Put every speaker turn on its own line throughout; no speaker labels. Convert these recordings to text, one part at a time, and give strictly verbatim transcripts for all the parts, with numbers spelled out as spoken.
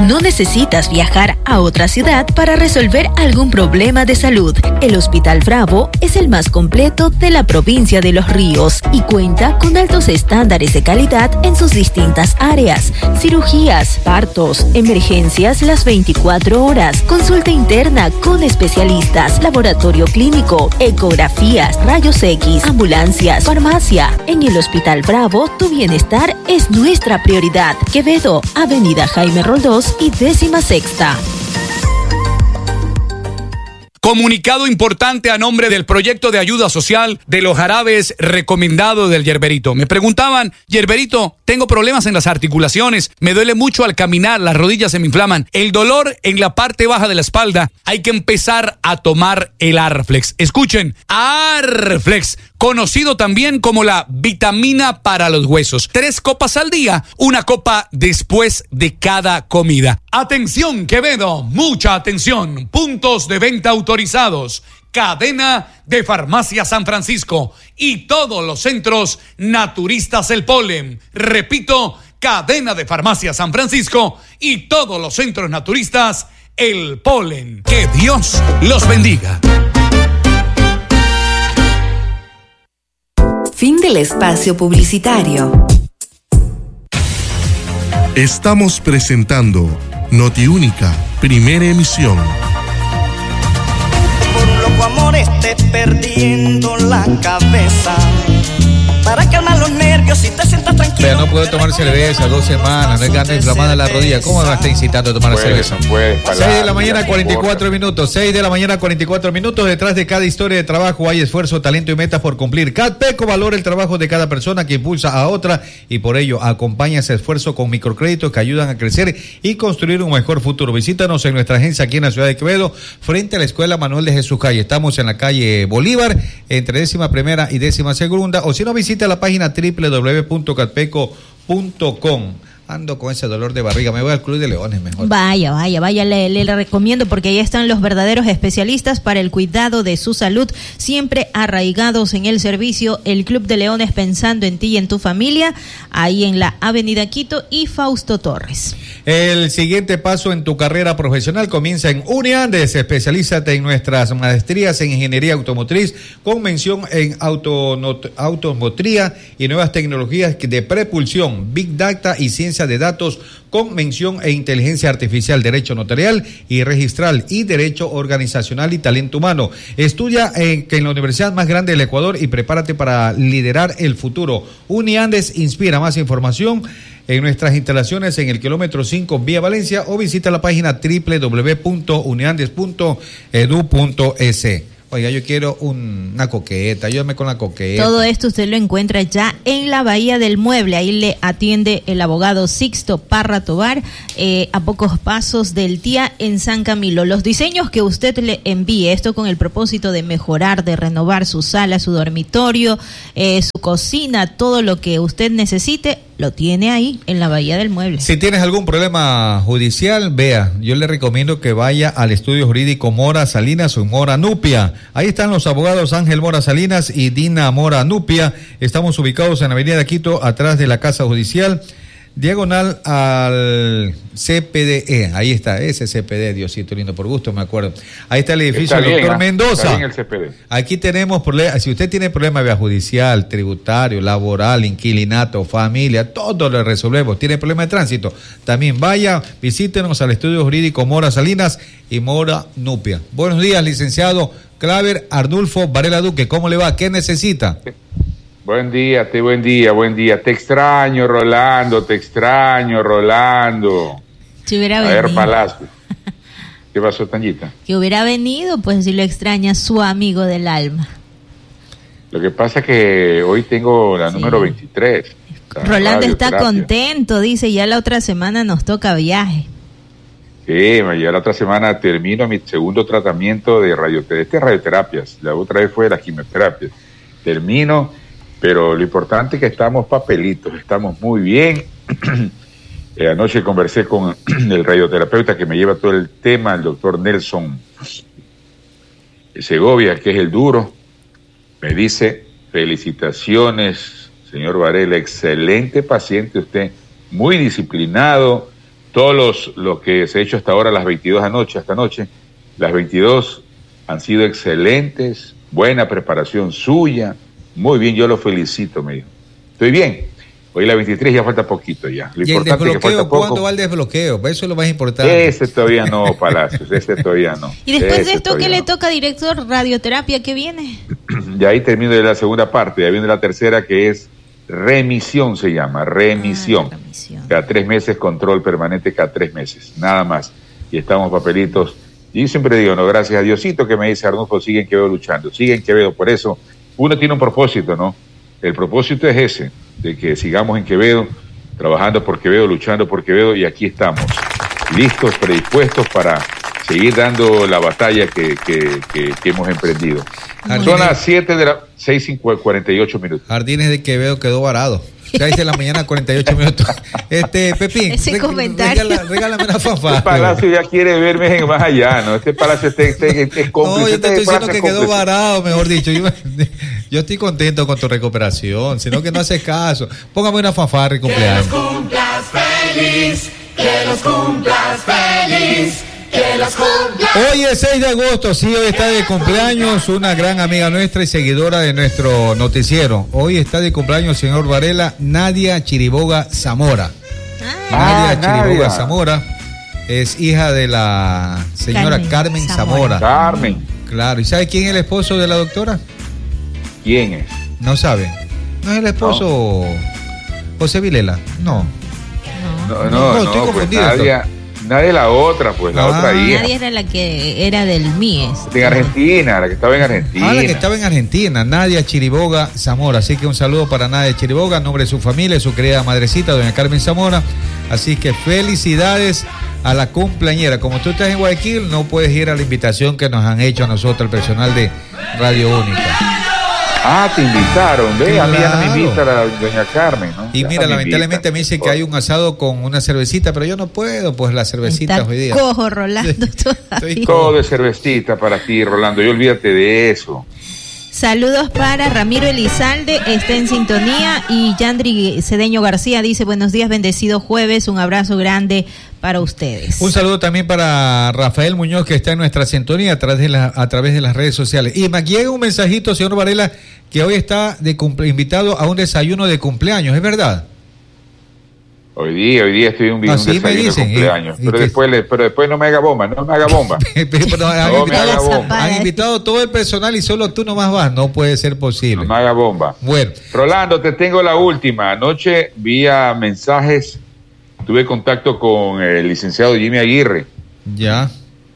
No necesitas viajar a otra ciudad para resolver algún problema de salud. El Hospital Bravo es el más completo de la provincia de Los Ríos y cuenta con altos estándares de calidad en sus distintas áreas. Cirugías, partos, emergencias las veinticuatro horas, consulta interna con especialistas, laboratorio clínico, ecografías, rayos X, ambulancias, farmacia. En el Hospital Bravo, tu bienestar es nuestra prioridad. Quevedo, Avenida Jaime Roldós y décima sexta.
Comunicado importante a nombre del proyecto de ayuda social de los jarabes recomendado del Yerberito. Me preguntaban, Yerberito, tengo problemas en las articulaciones, me duele mucho al caminar, las rodillas se me inflaman, el dolor en la parte baja de la espalda, hay que empezar a tomar el Arflex. Escuchen, Arflex, conocido también como la vitamina para los huesos. Tres copas al día, una copa después de cada comida. Atención, Quevedo, mucha atención. Puntos de venta autorizados. Cadena de Farmacia San Francisco y todos los centros naturistas El Polen. Repito, Cadena de Farmacia San Francisco y todos los centros naturistas El Polen. Que Dios los bendiga.
Fin del espacio publicitario.
Estamos presentando Notiúnica, primera emisión.
Por un loco amor esté perdiendo la cabeza. Para calmar los nervios y te sientas tranquilo.
Pero no puedo tomar cerveza dos semanas, no hay ganas inflamada la rodilla. ¿Cómo me está incitando a tomar
puede,
cerveza?
Puede,
seis de la mañana, cuarenta y cuatro minutos. seis de la mañana, cuarenta y cuatro minutos. Detrás de cada historia de trabajo hay esfuerzo, talento y metas por cumplir. CatPeco valora el trabajo de cada persona que impulsa a otra y por ello acompaña ese esfuerzo con microcréditos que ayudan a crecer y construir un mejor futuro. Visítanos en nuestra agencia aquí en la ciudad de Quevedo, frente a la Escuela Manuel de Jesús Calle. Estamos en la calle Bolívar, entre décima primera y décima segunda. O si no, visita la página doble u doble u doble u punto catpeco punto com. Ando con ese dolor de barriga, me voy al Club de Leones mejor.
Vaya, vaya, vaya, le, le recomiendo porque ahí están los verdaderos especialistas para el cuidado de su salud, siempre arraigados en el servicio. El Club de Leones, pensando en ti y en tu familia, ahí en la Avenida Quito y Fausto Torres.
El siguiente paso en tu carrera profesional comienza en Uniandes. Especialízate en nuestras maestrías en Ingeniería Automotriz con mención en autonot- automotría y nuevas tecnologías de propulsión, Big Data y ciencia de datos con mención en inteligencia artificial, derecho notarial y registral y derecho organizacional y talento humano. Estudia en, que en la universidad más grande del Ecuador y prepárate para liderar el futuro. Uniandes inspira. Más información en nuestras instalaciones en el kilómetro cinco vía Valencia o visita la página doble u doble u doble u punto uniandes punto edu punto es. Oiga, yo quiero un, una coqueta, ayúdame con la coqueta.
Todo esto usted lo encuentra ya en la Bahía del Mueble. Ahí le atiende el abogado Sixto Parra Tobar, eh, a pocos pasos del T I A en San Camilo. Los diseños que usted le envíe, esto con el propósito de mejorar, de renovar su sala, su dormitorio, eh, su cocina, todo lo que usted necesite, lo tiene ahí en la Bahía del Mueble.
Si tienes algún problema judicial, vea, yo le recomiendo que vaya al estudio jurídico Mora Salinas o Mora Nupia. Ahí están los abogados Ángel Mora Salinas y Dina Mora Nupia. Estamos ubicados en la Avenida Quito, atrás de la Casa Judicial, diagonal al C P D E. Ahí está, ese C P D, Diosito lindo, por gusto me acuerdo. Ahí está el edificio del doctor ¿eh? Mendoza.
Está bien el C P D.
Aquí tenemos problemas. Si usted tiene problemas vía judicial, tributario, laboral, inquilinato, familia, todo lo resolvemos. Tiene problemas de tránsito, también vaya, visítenos al estudio jurídico Mora Salinas y Mora Nupia. Buenos días, licenciado Claver Arnulfo Varela Duque. ¿Cómo le va? ¿Qué necesita?
Buen día, te buen día, buen día. Te extraño, Rolando, te extraño, Rolando.
Si hubiera
A
venido.
ver, Palacio. ¿Qué pasó, Tañita?
Que hubiera venido, pues si lo extraña su amigo del alma.
Lo que pasa es que hoy tengo la sí. número veintitrés.
Rolando está contento, dice, ya la otra semana nos toca viaje.
Sí, ya la otra semana termino mi segundo tratamiento de radioterapia. Este es radioterapias, la otra vez fue la quimioterapia. Termino, pero lo importante es que estamos papelitos, estamos muy bien. eh, anoche conversé con el radioterapeuta que me lleva todo el tema, el doctor Nelson Segovia, que es el duro. Me dice, felicitaciones, señor Varela, excelente paciente usted, muy disciplinado, todos los, lo que se ha hecho hasta ahora, las veintidós anoche, hasta anoche, las veintidós han sido excelentes, buena preparación suya, muy bien, yo lo felicito, me dijo. Estoy bien. Hoy la veintitrés ya falta poquito ya. Lo
¿Y el
importante es que falta
desbloqueo? ¿Cuándo
poco.
va el desbloqueo? Eso es lo más importante.
Ese todavía no, Palacios, ese todavía no.
Y después
Ese
de esto, ¿qué
todavía
le
no.
toca, director? Radioterapia, ¿qué viene?
Y ahí termino de la segunda parte, ya viene la tercera que es remisión, se llama, remisión.
Ah, remisión.
Cada tres meses, control permanente cada tres meses, nada más. Y estamos papelitos. Y yo siempre digo, no, gracias a Diosito que me dice Arnulfo, siguen Quevedo luchando, siguen Quevedo. Por eso uno tiene un propósito, ¿no? El propósito es ese, de que sigamos en Quevedo, trabajando por Quevedo, luchando por Quevedo, y aquí estamos, listos, predispuestos para seguir dando la batalla que, que, que, que hemos emprendido.
Jardines,
Son las siete de la seis y cuarenta y ocho minutos.
Jardines de Quevedo quedó varado. seis de la mañana, cuarenta y ocho minutos. Este, Pepín,
Ese
reg-
comentario.
regala- regálame una
Este
fanfarria.
palacio ya quiere verme en más allá, ¿no? Este palacio este, este, este es cómplice.
No, yo te
este
estoy diciendo
palacio
que
es
quedó
cómplice.
varado, mejor dicho. Yo, yo estoy contento con tu recuperación, sino que no haces caso. Póngame una fanfarria de cumpleaños.
cumplas feliz, que los cumplas feliz, que los cumplas.
Hoy es seis de agosto, sí, hoy está de cumpleaños una gran amiga nuestra y seguidora de nuestro noticiero. Hoy está de cumpleaños, señor Varela, Nadia Chiriboga Zamora.
Ah,
Nadia Chiriboga
Nadia.
Zamora es hija de la señora
Carmen
Carmen,
Zamora.
Zamora.
Carmen,
Claro, ¿y sabe quién es el esposo de la doctora?
¿quién es?
No sabe. ¿No es el esposo José Vilela? No.
No,
No,
no,
estoy
no, pues
confundido,
nadie, nadie la otra, pues la
Ah.
otra hija.
Nadie era la que era del M I E S.
En Argentina, la que estaba en Argentina.
Ah, la que estaba en Argentina, Nadia Chiriboga Zamora. Así que un saludo para Nadia Chiriboga, en nombre de su familia, su querida madrecita, doña Carmen Zamora. Así que felicidades a la cumpleañera. Como tú estás en Guayaquil, no puedes ir a la invitación que nos han hecho a nosotros, el personal de Radio Única.
Ah, te invitaron, ve, a mí ya no me
Claro.
invita la doña Carmen, ¿no?
Y
Ya
mira,
no me
lamentablemente
invitan.
me dice que hay un asado con una cervecita, pero yo no puedo, pues la cervecita
Está
hoy día.
cojo Rolando
Estoy
todavía.
Todo es cervecita para ti, Rolando, y olvídate de eso.
Saludos para Ramiro Elizalde, está en sintonía, y Yandri Cedeño García dice buenos días, bendecido jueves, un abrazo grande para ustedes.
Un saludo también para Rafael Muñoz, que está en nuestra sintonía a través de, la, a través de las redes sociales. Y me llega un mensajito, señor Varela, que hoy está de cumple, invitado a un desayuno de cumpleaños, ¿es verdad?
Hoy día, hoy día estoy en un, un
Así me
desayuno de
dicen,
cumpleaños,
y- y
pero
que-
después, le, pero después no me haga bomba, no me haga bomba.
Pero han,
No me haga
invitado,
bomba.
han invitado todo el personal y solo tú nomás vas, no puede ser posible.
No me haga bomba.
Bueno,
Rolando, te tengo la última. Anoche vía mensajes, tuve contacto con el licenciado Jimmy Aguirre.
ya.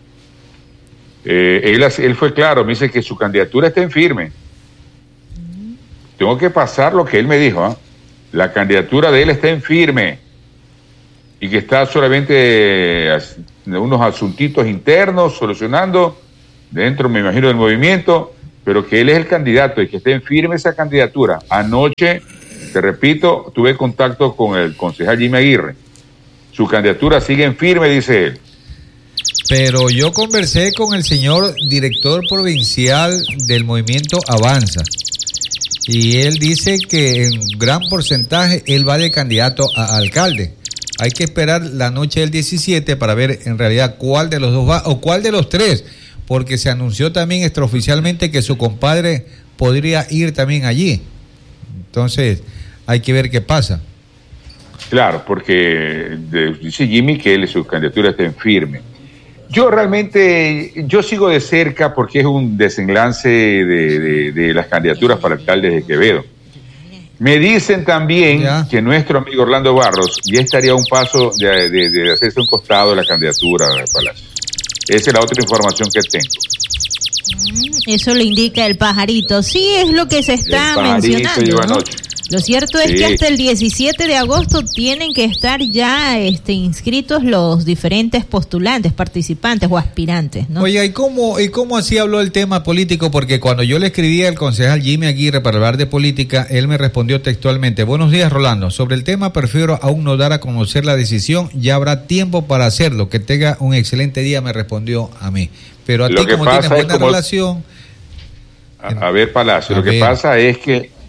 Eh, él, él fue claro, me dice que su candidatura está en firme. Tengo que pasar lo que él me dijo. ¿ah? La candidatura de él está en firme y que está solamente eh, as- unos asuntitos internos solucionando dentro, me imagino, del movimiento, pero que él es el candidato y que esté en firme esa candidatura. Anoche, te repito, tuve contacto con el concejal Jimmy Aguirre. Su candidatura sigue en firme, dice él.
Pero yo conversé con el señor director provincial del movimiento Avanza y él dice que en gran porcentaje él va de candidato a alcalde. Hay que esperar la noche del diecisiete para ver en realidad cuál de los dos va o cuál de los tres, porque se anunció también extraoficialmente que su compadre podría ir también allí. Entonces hay que ver qué pasa.
Claro, porque de- dice Jimmy que él, su candidatura está en firme. Yo realmente, yo sigo de cerca porque es un desenlace de, de- de las candidaturas para alcaldes de Quevedo. Me dicen también
Ya.
que nuestro amigo Orlando Barros ya estaría a un paso de, de- de hacerse un costado de la candidatura de Palacio. Esa es la otra información que tengo.
Mm, Eso le indica el pajarito. Sí, es lo que se está
El pajarito
mencionando.
llegó
¿no?
anoche.
Lo cierto es
Sí.
que hasta el diecisiete de agosto tienen que estar ya este, inscritos los diferentes postulantes, participantes o aspirantes, ¿no?
Oye, ¿y cómo, ¿y cómo así habló el tema político? Porque cuando yo le escribí al concejal Jimmy Aguirre para hablar de política, él me respondió textualmente: buenos días, Rolando, sobre el tema prefiero aún no dar a conocer la decisión, ya habrá tiempo para hacerlo, que tenga un excelente día, me respondió a mí. Pero a
Lo
ti,
que
como
pasa
tienes
es
buena
como-
relación...
A, a ver, Palacio,
A
lo que
ver.
pasa es que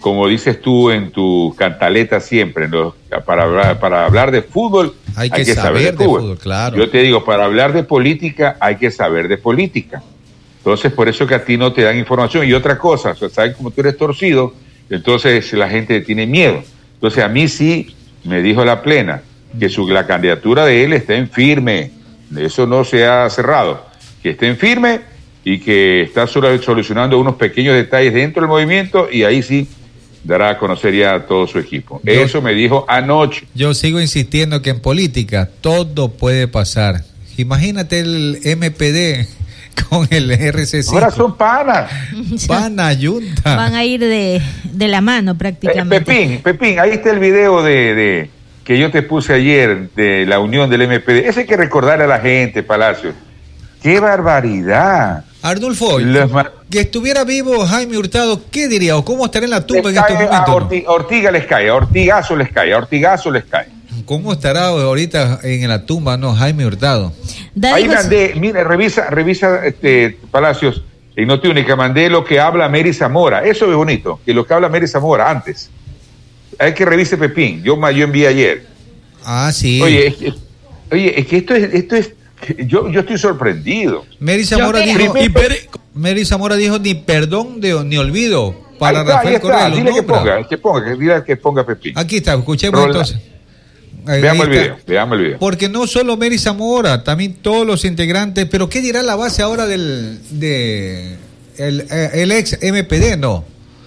como dices tú en tu cantaleta siempre, ¿no? para, hablar, para hablar de fútbol
hay que, hay que saber, saber de, de fútbol. fútbol, claro.
Yo te digo, para hablar de política hay que saber de política. Entonces, por eso que a ti no te dan información. Y otra cosa, o sea, saben como tú eres torcido, entonces la gente tiene miedo. Entonces, a mí sí me dijo la plena que su, la candidatura de él está en firme, eso no se ha cerrado, que está en firme y que está solucionando unos pequeños detalles dentro del movimiento y ahí sí dará a conocer ya a todo su equipo. Yo, eso me dijo anoche.
Yo sigo insistiendo que en política todo puede pasar. Imagínate el M P D con el R C cinco.
Ahora son panas.
Pana, yunta.
Van a ir de, de la mano prácticamente.
Eh, Pepín, Pepín, ahí está el video de, de que yo te puse ayer de la unión del M P D. Ese hay que recordar a la gente, Palacio. ¡Qué barbaridad!
Arnulfo, ma- que estuviera vivo Jaime Hurtado, ¿qué diría? ¿O cómo estará en la tumba en estos momentos?
A Orti- Ortiga les cae, a Ortigazo les cae, a Ortigazo les cae.
¿Cómo estará ahorita en la tumba, no, Jaime Hurtado?
Ahí mandé, mire, revisa, revisa este Palacios, en Notiúnica mandé lo que habla Mary Zamora. Eso es bonito, que lo que habla Mary Zamora antes. Hay que revise Pepín, yo, yo envié ayer.
Ah, sí.
Oye, es que, oye, es que esto es, esto es Yo, yo estoy sorprendido.
Mary Zamora dijo, y per, Mary Zamora dijo ni perdón de, ni olvido para
está,
Rafael Correa.
Dile que ponga, que ponga, que diga que ponga Pepín.
Aquí está, escuchemos Rola. entonces.
Ahí, veamos ahí el video, veamos el video.
Porque no solo Mary Zamora, también todos los integrantes, pero ¿qué dirá la base ahora del de el, el ex M P D? No.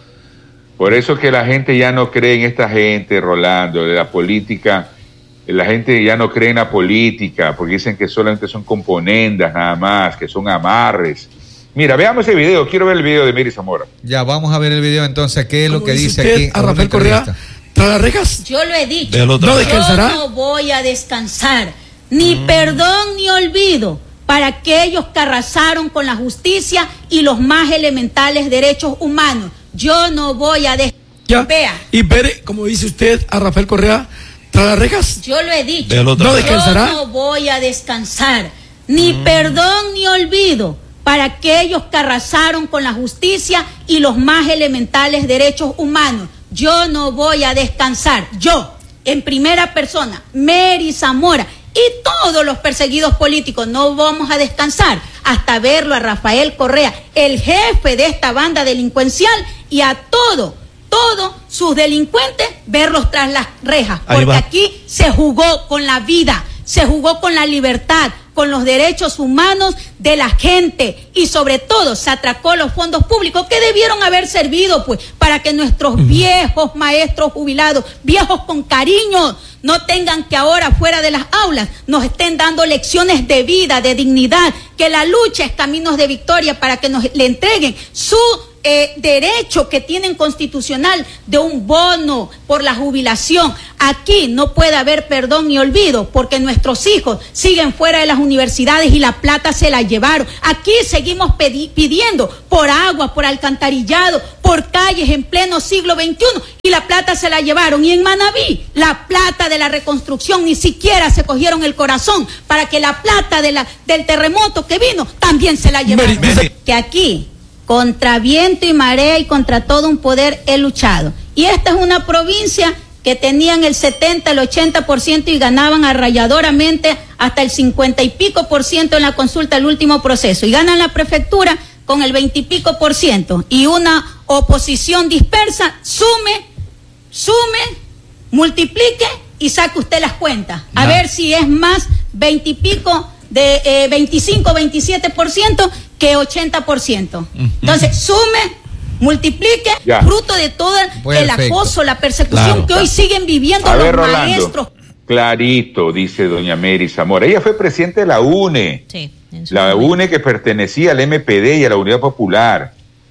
Por eso que la gente ya no cree en esta gente, Rolando, de la política. La gente ya no cree en la política porque dicen que solamente son componendas nada más, que son amarres. Mira, veamos ese video, quiero ver el video de Mary Zamora.
Ya, vamos a ver el video entonces, ¿qué es lo que dice,
dice
aquí?
A Rafael Correa, tras las rejas.
Yo lo he dicho,
¿No descansará?
yo no voy a descansar, ni mm. perdón ni olvido para aquellos que arrasaron con la justicia y los más elementales derechos humanos. Yo no voy a descansar.
Vea. Y ver, como dice usted, a Rafael Correa, tras las rejas.
Yo lo he dicho.
¿No descansará?
Yo no voy a descansar. Ni mm. perdón ni olvido para aquellos que arrasaron con la justicia y los más elementales derechos humanos. Yo no voy a descansar. Yo, en primera persona, Mary Zamora y todos los perseguidos políticos, no vamos a descansar hasta verlo a Rafael Correa, el jefe de esta banda delincuencial, y a todo todos sus delincuentes, verlos tras las rejas, porque aquí se jugó con la vida, se jugó con la libertad, con los derechos humanos de la gente y sobre todo se atracó los fondos públicos que debieron haber servido pues para que nuestros viejos maestros jubilados, viejos con cariño, no tengan que ahora fuera de las aulas nos estén dando lecciones de vida, de dignidad, que la lucha es caminos de victoria para que nos le entreguen su Eh, derecho que tienen constitucional de un bono por la jubilación. Aquí no puede haber perdón ni olvido porque nuestros hijos siguen fuera de las universidades y la plata se la llevaron. Aquí seguimos pedi- pidiendo por agua, por alcantarillado, por calles en pleno siglo veintiuno y la plata se la llevaron. Y en Manabí, la plata de la reconstrucción ni siquiera se cogieron el corazón para que la plata de la, del terremoto que vino también se la llevaron. Mary, Mary. Que aquí contra viento y marea y contra todo un poder he luchado. Y esta es una provincia que tenían el setenta, el ochenta por ciento y ganaban arrolladoramente hasta el cincuenta y pico por ciento en la consulta del último proceso. Y ganan la prefectura con el veinte y pico por ciento. Y una oposición dispersa, sume, sume, multiplique y saque usted las cuentas. A no. ver si es más veinte y pico de eh, veinticinco, veintisiete por ciento que ochenta por ciento. Entonces, sume, multiplique, ya. fruto de todo el Perfecto. acoso, la persecución claro. que hoy siguen viviendo
A
los
ver, Rolando,
maestros.
Clarito, dice doña Mary Zamora. Ella fue presidente de la U N E.
Sí,
la U N E que pertenecía al M P D y a la Unidad Popular.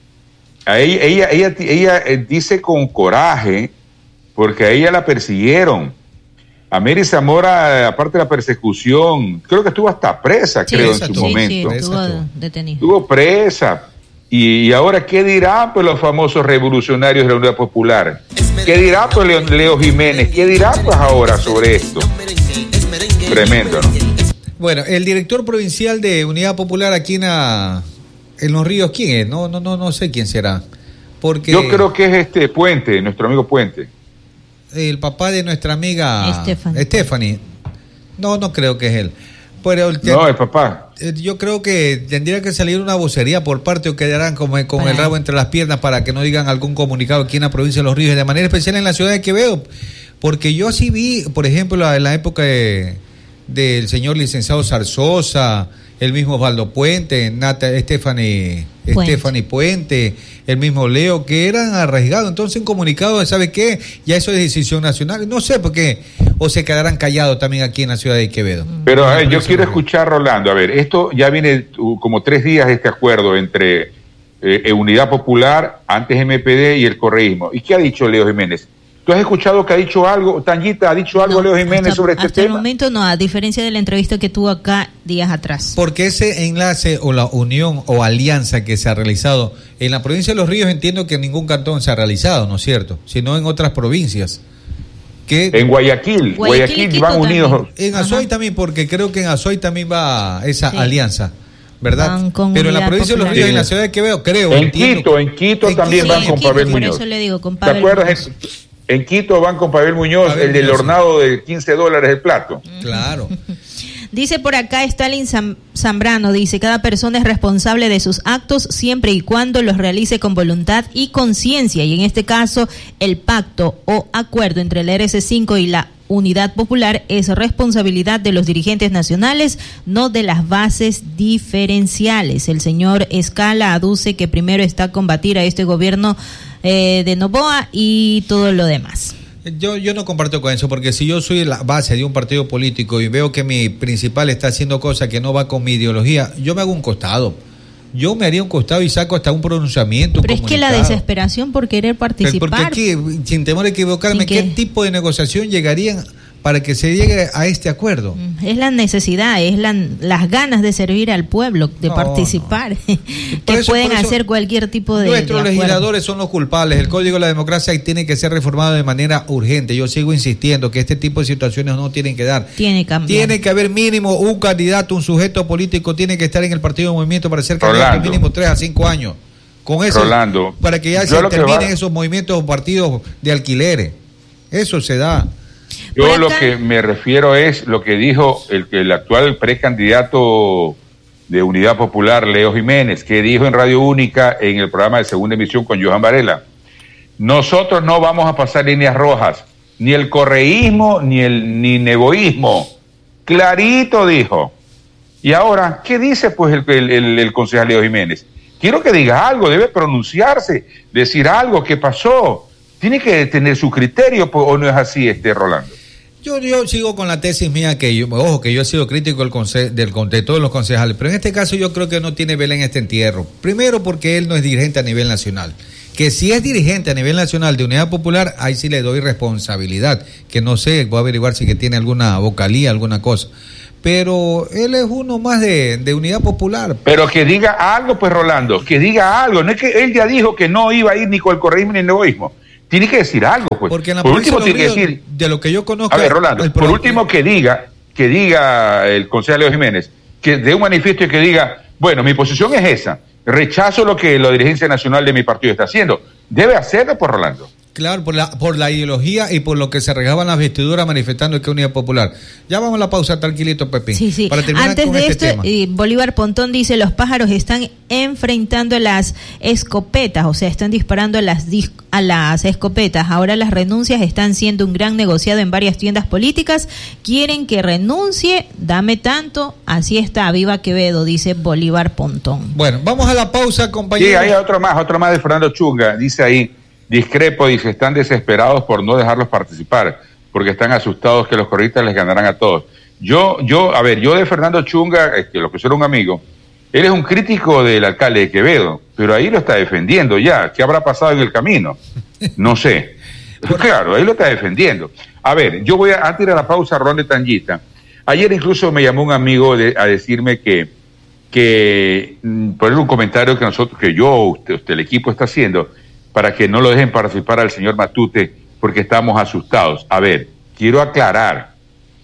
A ella, ella, ella, ella, ella dice con coraje, porque a ella la persiguieron. A Mary Zamora, aparte de la persecución, creo que estuvo hasta presa, sí, creo, en su sí, momento.
Sí, estuvo detenido.
Estuvo presa. Y, y ahora, ¿qué dirán pues los famosos revolucionarios de la Unidad Popular? ¿Qué dirá pues Leo, Leo Jiménez? ¿Qué dirá pues ahora sobre esto? Tremendo, ¿no?
Bueno, el director provincial de Unidad Popular aquí en, a, en Los Ríos, ¿quién es? No, no, no, no sé quién será. Porque
yo creo que es este Puente, nuestro amigo Puente.
El papá de nuestra amiga
Stephanie.
Stephanie. No, no creo que es él. Pero el,
no, el papá.
Yo creo que tendría que salir una vocería por parte o quedarán como con
para.
el rabo entre las piernas para que no digan algún comunicado aquí en la provincia de Los Ríos, de manera especial en la ciudad de Quevedo. Porque yo sí vi, por ejemplo, en la época de, del señor licenciado Zarzosa, el mismo Osvaldo Puente, Nata, Stephanie, Puente. Stephanie Puente, el mismo Leo, que eran arriesgados. Entonces, un comunicado, ¿sabe qué? Ya eso es decisión nacional. No sé por qué. O se quedarán callados también aquí en la ciudad de Quevedo.
Pero a ver, yo quiero escuchar, Rolando. A ver, esto ya viene uh, como tres días este acuerdo entre eh, Unidad Popular, antes M P D y el correísmo. ¿Y qué ha dicho Leo Jiménez? ¿Tú has escuchado que ha dicho algo, Tanguita, ha dicho algo
no,
Leo Jiménez
hasta,
sobre este
hasta
tema?
Hasta el momento no, a diferencia de la entrevista que tuvo acá días atrás.
Porque ese enlace o la unión o alianza que se ha realizado en la provincia de Los Ríos, entiendo que en ningún cantón se ha realizado, ¿no es cierto? Sino en otras provincias. Que
en Guayaquil, Guayaquil, Guayaquil van unidos.
También. En Azoy Ajá. también, porque creo que en Azoy también va esa sí. alianza. ¿Verdad? Pero en la provincia popular. de Los Ríos, sí. en la ciudad de Quevedo, creo.
En entiendo. Quito, en Quito en también Quito, van sí, con Quito, Pavel Muñoz.
Por eso le digo, con Pavel
¿Te acuerdas?
Muñoz.
En Quito van con Pavel Muñoz, Pavel el del Muñoz. Hornado de quince dólares el plato.
Claro.
Dice por acá Stalin Zambrano, dice, cada persona es responsable de sus actos siempre y cuando los realice con voluntad y conciencia. Y en este caso, el pacto o acuerdo entre el R C cinco y la Unidad Popular es responsabilidad de los dirigentes nacionales, no de las bases diferenciales. El señor Escala aduce que primero está a combatir a este gobierno eh, de Noboa y todo lo demás.
Yo, yo no comparto con eso, porque si yo soy la base de un partido político y veo que mi principal está haciendo cosas que no va con mi ideología, yo me hago un costado. Yo me haría un costado y saco hasta un pronunciamiento.
Pero es que la desesperación por querer participar.
Porque aquí, sin temor a equivocarme, ¿qué tipo de negociación llegarían para que se llegue a este acuerdo?
Es la necesidad, es la, las ganas de servir al pueblo, de no, participar, no. que eso, pueden hacer cualquier tipo de
Nuestros
de
legisladores son los culpables. El Código de la Democracia tiene que ser reformado de manera urgente. Yo sigo insistiendo que este tipo de situaciones no tienen que dar.
Tiene que cambiar.
Tiene que haber mínimo un candidato, un sujeto político, tiene que estar en el partido de movimiento para ser candidato Rolando. mínimo tres a cinco años. Con eso,
Rolando,
para que ya se terminen esos movimientos o partidos de alquileres. Eso se da.
Yo acá, lo que me refiero es lo que dijo el, el actual precandidato de Unidad Popular, Leo Jiménez, que dijo en Radio Única en el programa de Segunda Emisión con Johan Varela. Nosotros no vamos a pasar líneas rojas, ni el correísmo, ni el ni neboísmo. Clarito dijo. Y ahora, ¿qué dice pues el, el, el, el concejal Leo Jiménez? Quiero que diga algo, debe pronunciarse, decir algo, ¿qué pasó? Tiene que tener su criterio, pues, ¿o no es así, este Rolando?
Yo, yo sigo con la tesis mía, que yo, ojo, que yo he sido crítico del conce, del, de todos los concejales, pero en este caso yo creo que no tiene vela en este entierro. Primero porque él no es dirigente a nivel nacional. Que si es dirigente a nivel nacional de Unidad Popular, ahí sí le doy responsabilidad, que no sé, voy a averiguar si que tiene alguna vocalía, alguna cosa. Pero él es uno más de, de Unidad Popular.
Pero que diga algo, pues, Rolando, que diga algo. No es que él ya dijo que no iba a ir ni con el correísmo ni el negoísmo. Tiene que decir algo, pues.
Porque en la
por último tiene que decir,
de lo que yo conozco.
A ver, Rolando, por último que diga, que diga el concejal Leo Jiménez, que dé un manifiesto y que diga, bueno, mi posición es esa, rechazo lo que la dirigencia nacional de mi partido está haciendo. Debe hacerlo, por Rolando.
Claro, por la, por la ideología y por lo que se regaban las vestiduras manifestando que Unidad Popular. Ya vamos a la pausa, tranquilito, Pepín.
Sí, sí.
Para terminar
Antes
con
de
este
esto,
tema.
eh, Bolívar Pontón dice, los pájaros están enfrentando las escopetas, o sea, están disparando a las, a las escopetas. Ahora las renuncias están siendo un gran negociado en varias tiendas políticas. Quieren que renuncie, dame tanto, así está, viva Quevedo, dice Bolívar Pontón.
Bueno, vamos a la pausa, compañeros.
Sí, hay otro más, otro más de Fernando Chunga, dice ahí, discrepo, dice, están desesperados por no dejarlos participar, porque están asustados que los correístas les ganarán a todos. Yo, yo, a ver, yo de Fernando Chunga, que lo que soy un amigo, él es un crítico del alcalde de Quevedo, pero ahí lo está defendiendo ya. ¿Qué habrá pasado en el camino? No sé. Claro, ahí lo está defendiendo. A ver, yo voy a, antes de la pausa, Ron de Tanguita. Ayer incluso me llamó un amigo de, a decirme que, que, poner un comentario que nosotros, que yo, usted, usted, el equipo está haciendo, para que no lo dejen participar al señor Matute, porque estamos asustados. A ver, quiero aclarar.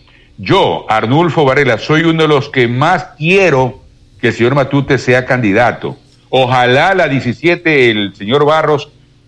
Yo, Arnulfo Varela, soy uno de los que más quiero que el señor Matute sea candidato. Ojalá la diecisiete, el señor Barros,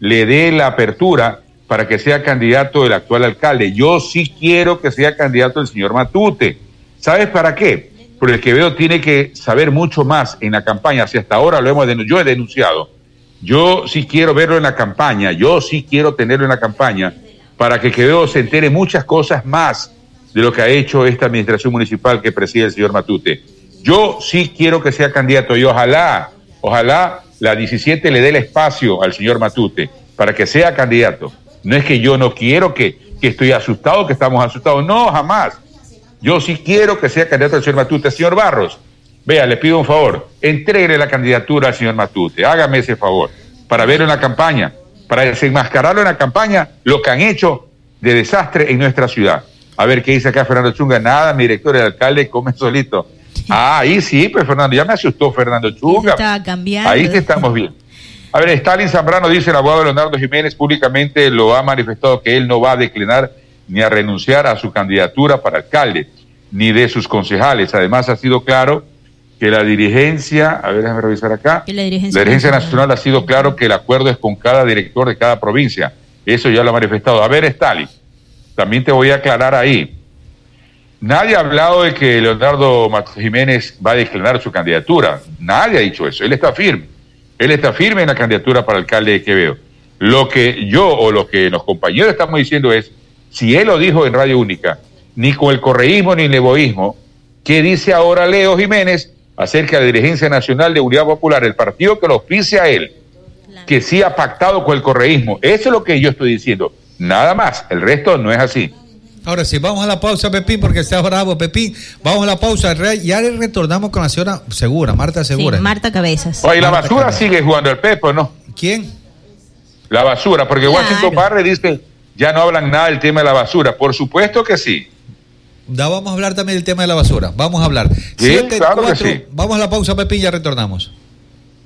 le dé la apertura para que sea candidato el actual alcalde. Yo sí quiero que sea candidato el señor Matute. ¿Sabes para qué? Porque el Quevedo tiene que saber mucho más en la campaña. Si hasta ahora lo hemos denunciado, yo he denunciado. Yo sí quiero verlo en la campaña, yo sí quiero tenerlo en la campaña para que Quevedo se entere muchas cosas más de lo que ha hecho esta administración municipal que preside el señor Matute. Yo sí quiero que sea candidato y ojalá, ojalá la diecisiete le dé el espacio al señor Matute para que sea candidato. No es que yo no quiero, que, que estoy asustado, que estamos asustados, no, jamás. Yo sí quiero que sea candidato el señor Matute. Señor Barros, vea, le pido un favor, entregue la candidatura al señor Matute, hágame ese favor, para verlo en la campaña, para desenmascararlo en la campaña, lo que han hecho de desastre en nuestra ciudad. A ver, ¿qué dice acá Fernando Chunga? Nada, mi director, el alcalde, come solito. Ah, ahí sí, pues Fernando, ya me asustó Fernando Chunga.
Estaba cambiando.
Ahí sí estamos bien. A ver, Stalin Zambrano dice, el abogado Leonardo Jiménez públicamente lo ha manifestado que él no va a declinar ni a renunciar a su candidatura para alcalde, ni de sus concejales. Además, ha sido claro que la dirigencia, a ver, déjame revisar acá,
la dirigencia,
la dirigencia nacional ha sido claro que el acuerdo es con cada director de cada provincia. Eso ya lo ha manifestado. A ver, Stalin, también te voy a aclarar ahí. Nadie ha hablado de que Leonardo Jiménez va a declinar su candidatura. Nadie ha dicho eso. Él está firme. Él está firme en la candidatura para alcalde de Quevedo. Lo que yo o lo que los compañeros estamos diciendo es, si él lo dijo en Radio Única, ni con el correísmo ni el egoísmo, ¿qué dice ahora Leo Jiménez acerca de la dirigencia nacional de Unidad Popular, el partido que lo auspicia a él, que sí ha pactado con el correísmo? Eso es lo que yo estoy diciendo. Nada más. El resto no es así.
Ahora sí, vamos a la pausa, Pepín, porque está bravo, Pepín. Vamos a la pausa, y ahora retornamos con la señora Segura, Marta Segura.
Sí, Marta Cabezas.
Oye, la
Marta
basura
Cabezas.
sigue jugando el Pepo, ¿no?
¿Quién?
La basura, porque
Claro.
Washington Barre dice, ya no hablan nada del tema de la basura. Por supuesto que sí.
Ya vamos a hablar también del tema de la basura. Vamos a hablar.
Sí, claro que sí.
Vamos a la pausa, Pepín, ya retornamos.